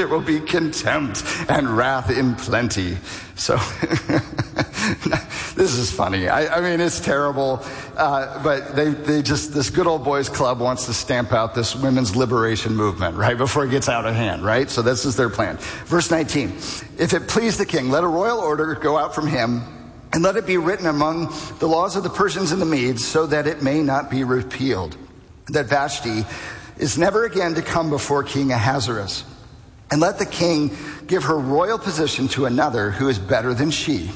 there will be contempt and wrath in plenty. So this is funny. I mean, it's terrible. But they just, this good old boys club wants to stamp out this women's liberation movement, right, before it gets out of hand, right? So this is their plan. Verse 19, if it please the king, let a royal order go out from him, and let it be written among the laws of the Persians and the Medes, so that it may not be repealed, that Vashti is never again to come before King Ahasuerus. And let the king give her royal position to another who is better than she.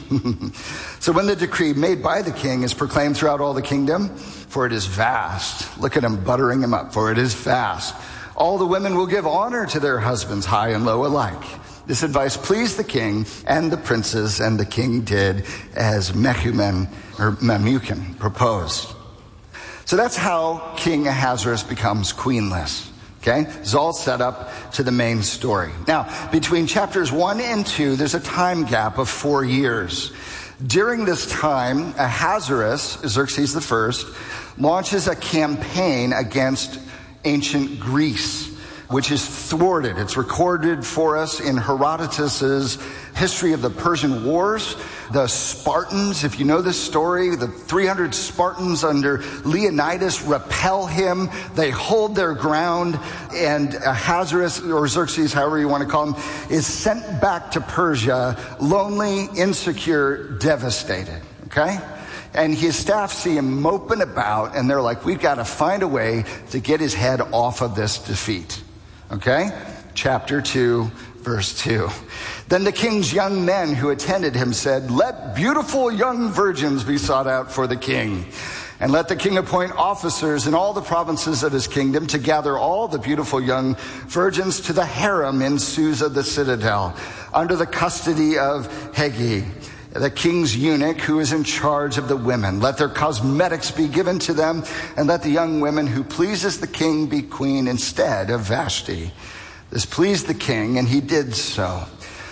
So when the decree made by the king is proclaimed throughout all the kingdom, for it is vast. Look at him buttering him up. For it is vast. All the women will give honor to their husbands, high and low alike. This advice pleased the king and the princes, and the king did as Memucan proposed. So that's how King Ahasuerus becomes queenless. Okay, it's all set up to the main story. Now, between chapters 1 and 2, there's a time gap of 4 years. During this time, Ahasuerus, Xerxes I, launches a campaign against ancient Greece, which is thwarted. It's recorded for us in Herodotus's history of the Persian Wars. The Spartans, if you know this story, the 300 Spartans under Leonidas repel him. They hold their ground, and Ahasuerus, or Xerxes, however you want to call him, is sent back to Persia, lonely, insecure, devastated. Okay? And his staff see him moping about, and they're like, we've got to find a way to get his head off of this defeat. Okay? Chapter 2, verse 2. Then the king's young men who attended him said, let beautiful young virgins be sought out for the king. And let the king appoint officers in all the provinces of his kingdom to gather all the beautiful young virgins to the harem in Susa the citadel, under the custody of Hegai, the king's eunuch who is in charge of the women. Let their cosmetics be given to them, and let the young women who pleases the king be queen instead of Vashti. This pleased the king, and he did so.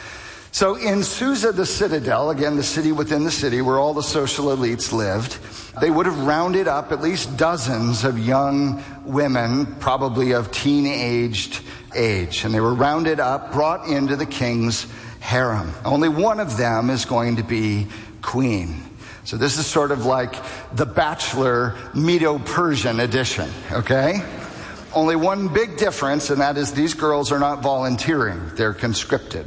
So in Susa the citadel, again, the city within the city where all the social elites lived, they would have rounded up at least dozens of young women, probably of teen-aged age. And they were rounded up, brought into the king's harem. Only one of them is going to be queen. So this is sort of like the Bachelor Medo-Persian edition, okay? Only one big difference, and that is these girls are not volunteering. They're conscripted.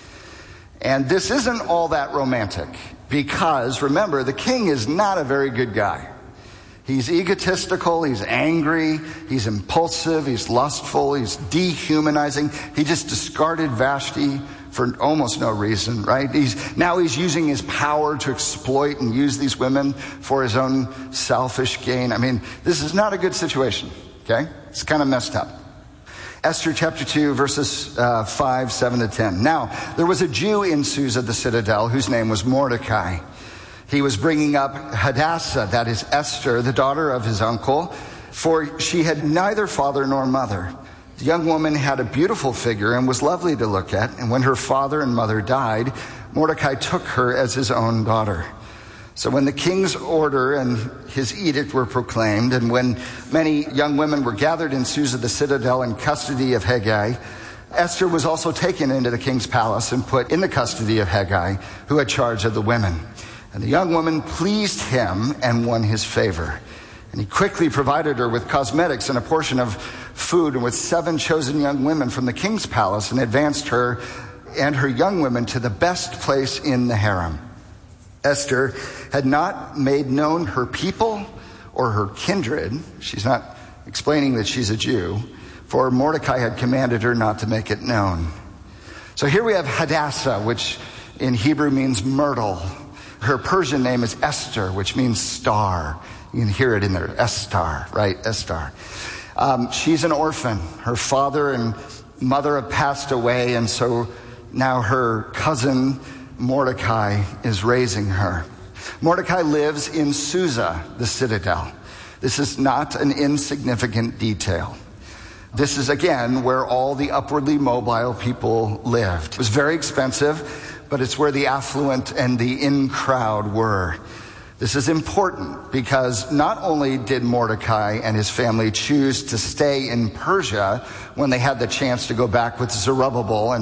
And this isn't all that romantic because, remember, the king is not a very good guy. He's egotistical, he's angry, he's impulsive, he's lustful, he's dehumanizing. He just discarded Vashti for almost no reason, right? He's using his power to exploit and use these women for his own selfish gain. I mean, this is not a good situation, okay? It's kind of messed up. Esther chapter 2, verses 5, 7 to 10. Now, there was a Jew in Susa the citadel whose name was Mordecai. He was bringing up Hadassah, that is Esther, the daughter of his uncle, for she had neither father nor mother. The young woman had a beautiful figure and was lovely to look at, and when her father and mother died, Mordecai took her as his own daughter. So when the king's order and his edict were proclaimed, and when many young women were gathered in Susa the citadel in custody of Hegai, Esther was also taken into the king's palace and put in the custody of Hegai, who had charge of the women. And the young woman pleased him and won his favor. And he quickly provided her with cosmetics and a portion of food, and with 7 chosen young women from the king's palace, and advanced her and her young women to the best place in the harem. Esther had not made known her people or her kindred. She's not explaining that she's a Jew, for Mordecai had commanded her not to make it known. So here we have Hadassah, which in Hebrew means myrtle. Her Persian name is Esther, which means star. You can hear it in there, Estar, right? Estar. She's an orphan. Her father and mother have passed away, and so now her cousin Mordecai is raising her. Mordecai lives in Susa, the citadel. This is not an insignificant detail. This is, again, where all the upwardly mobile people lived. It was very expensive, but it's where the affluent and the in crowd were. This is important because not only did Mordecai and his family choose to stay in Persia when they had the chance to go back with Zerubbabel and